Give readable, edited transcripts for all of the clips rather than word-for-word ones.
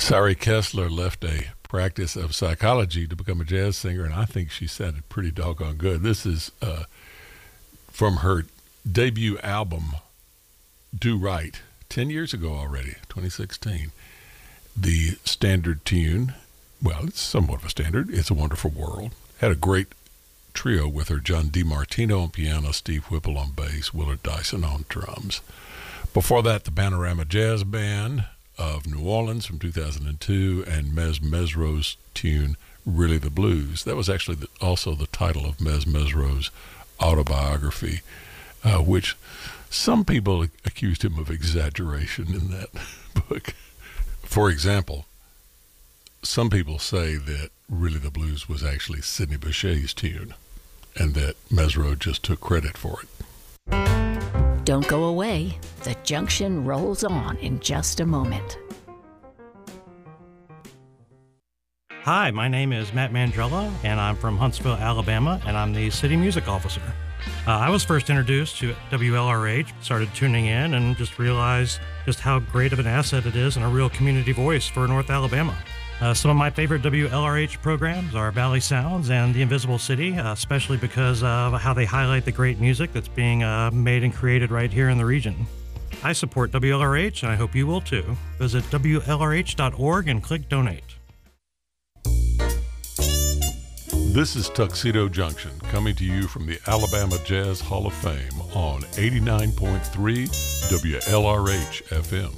Sari Kessler left a practice of psychology to become a jazz singer, and I think she sounded pretty doggone good. This is from her debut album, Do Right, 10 years ago already, 2016. The standard tune, well, it's somewhat of a standard, It's a Wonderful World. Had a great trio with her, John DiMartino on piano, Steve Whipple on bass, Willard Dyson on drums. Before that, the Panorama Jazz Band of New Orleans from 2002, and Mezz Mezzro's tune, Really the Blues. That was actually also the title of Mezz Mezzro's autobiography, which some people accused him of exaggeration in that book. For example, some people say that Really the Blues was actually Sidney Bechet's tune, and that Mezzrow just took credit for it. Don't go away. The Junction rolls on in just a moment. Hi, my name is Matt Mandrella, and I'm from Huntsville, Alabama, and I'm the city music officer. I was first introduced to WLRH, started tuning in, and just realized just how great of an asset it is and a real community voice for North Alabama. Some of my favorite WLRH programs are Valley Sounds and The Invisible City, especially because of how they highlight the great music that's being made and created right here in the region. I support WLRH, and I hope you will too. Visit WLRH.org and click Donate. This is Tuxedo Junction, coming to you from the Alabama Jazz Hall of Fame on 89.3 WLRH FM.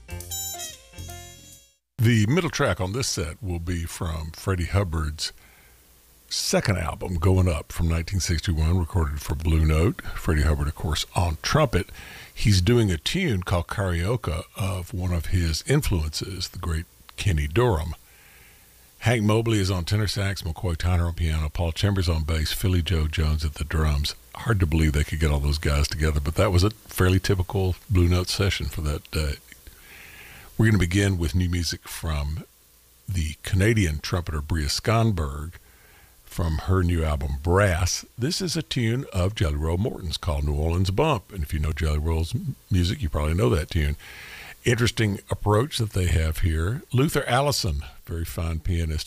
The middle track on this set will be from Freddie Hubbard's second album, Going Up, from 1961, recorded for Blue Note. Freddie Hubbard, of course, on trumpet. He's doing a tune called Carioca of one of his influences, the great Kenny Dorham. Hank Mobley is on tenor sax, McCoy Tyner on piano, Paul Chambers on bass, Philly Joe Jones at the drums. Hard to believe they could get all those guys together, but that was a fairly typical Blue Note session for that day. We're going to begin with new music from the Canadian trumpeter Bria Skonberg from her new album Brass. This is a tune of Jelly Roll Morton's called New Orleans Bump, and if you know Jelly Roll's music, you probably know that tune. Interesting approach that they have here. Luther Allison, very fine pianist